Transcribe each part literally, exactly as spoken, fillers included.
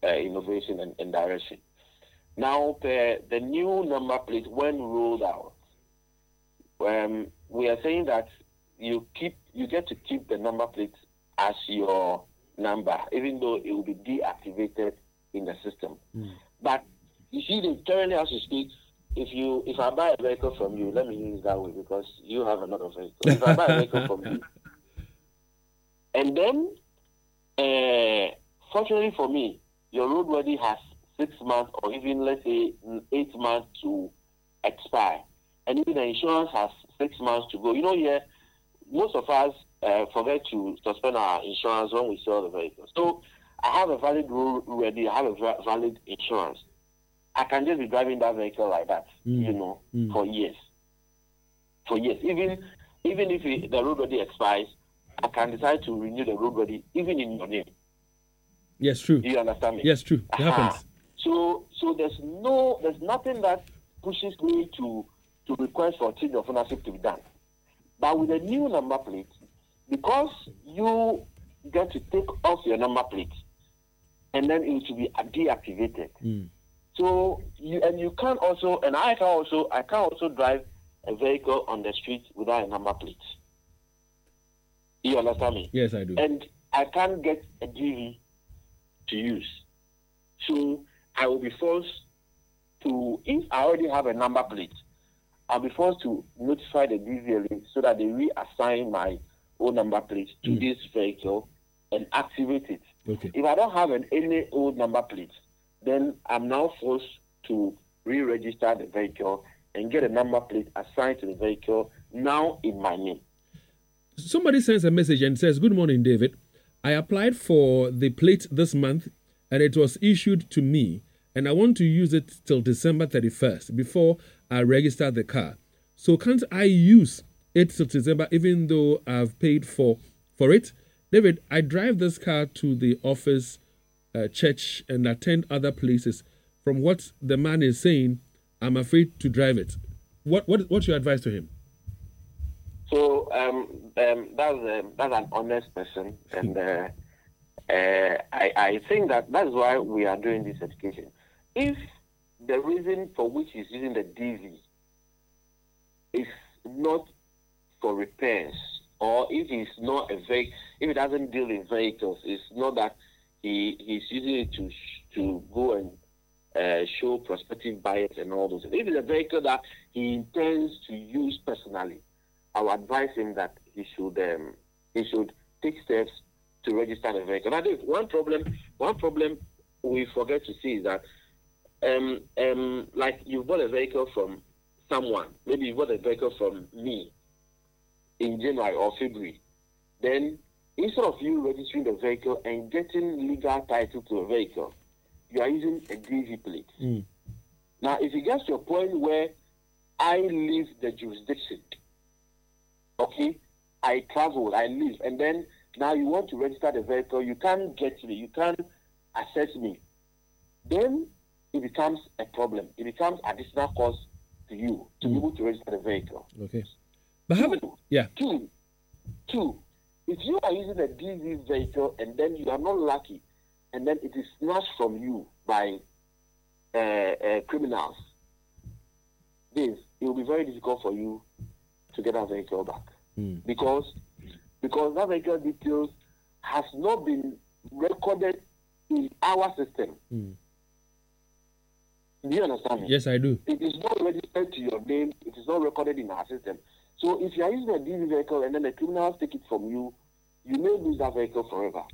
uh, innovation and, and direction. Now, the, the new number plate, when rolled out, um, we are saying that you keep you get to keep the number plate as your number, even though it will be deactivated in the system. Mm. But you see, the currently as you speak, if you if I buy a vehicle from you, let me use it that way because you have a lot of vehicles. If I buy a vehicle from you, and then, uh, fortunately for me, your roadworthy has six months or even let's say eight months to expire, and even the insurance has six months to go. You know, yeah, most of us uh, forget to suspend our insurance when we sell the vehicle. So I have a valid roadworthy, I have a valid insurance. I can just be driving that vehicle like that, mm. you know, mm. for years. For years. Even even if it, the roadworthy expires, I can decide to renew the roadworthy even in your name. Yes, true. Do you understand me? Yes, true. It Aha. happens. So so there's no there's nothing that pushes me to to request for change of ownership to be done. But with a new number plate, because you get to take off your number plate and then it will be deactivated. Mm. So you and you can also and I can also I can also drive a vehicle on the street without a number plate. You understand me? Yes, I do. And I can't get a D V to use. So I will be forced to, if I already have a number plate, I'll be forced to notify the D V L A so that they reassign my old number plate to mm. this vehicle and activate it. Okay. If I don't have an, any old number plate, then I'm now forced to re-register the vehicle and get a number plate assigned to the vehicle now in my name. Somebody sends a message and says, "Good morning, David. I applied for the plate this month and it was issued to me and I want to use it till December thirty-first before I register the car. So can't I use it till December even though I've paid for, for it? David, I drive this car to the office, uh, church and attend other places. From what the man is saying, I'm afraid to drive it. What what what's your advice to him?" So um, um, that's um, that's an honest person, and uh, uh, I I think that that's why we are doing this education. If the reason for which he's using the D V is not for repairs, or if he's not a vehicle, if he doesn't deal in vehicles, it's not that he he's using it to to go and uh, show prospective buyers and all those. If it's a vehicle that he intends to use personally, I would advise him that he should um, he should take steps to register the vehicle. Now, there's one problem. One problem we forget to see is that, um, um, like you bought a vehicle from someone. Maybe you bought a vehicle from me in January or February. Then, instead of you registering the vehicle and getting legal title to a vehicle, you are using a D V plate. Mm. Now, if it gets to a point where I leave the jurisdiction, okay, I travel, I live, and then now you want to register the vehicle, you can't get me, you can't access me. Then it becomes a problem. It becomes additional cost to you to mm. be able to register the vehicle. Okay. But have it, yeah. Two, two, if you are using a D V vehicle and then you are not lucky, and then it is snatched from you by uh, uh, criminals, this, it will be very difficult for you to get that vehicle back. Mm. Because because that vehicle details has not been recorded in our system. Mm. Do you understand me? Yes, I do. It is not registered to your name. It is not recorded in our system. So if you are using a D V vehicle and then the criminals take it from you, you may lose that vehicle forever.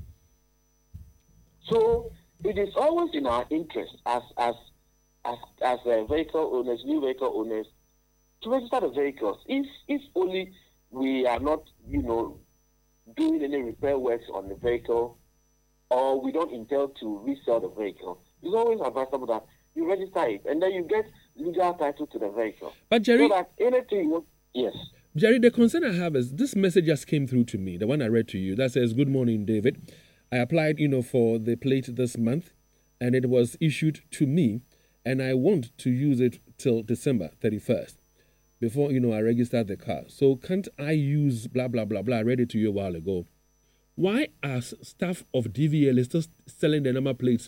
So it is always in our interest as as as as a vehicle owners, new vehicle owners, to register the vehicles. If if only we are not, you know, doing any repair works on the vehicle, or we don't intend to resell the vehicle, it's always advisable that you register it and then you get legal title to the vehicle. But Jerry, so that anything, you, yes. Jerry, the concern I have is this message just came through to me, the one I read to you, that says, "Good morning, David. I applied, you know, for the plate this month, and it was issued to me, and I want to use it till December thirty-first. Before, you know, I registered the car. So can't I use blah, blah, blah, blah? I read it to you a while ago. Why are staff of D V L still selling the number plates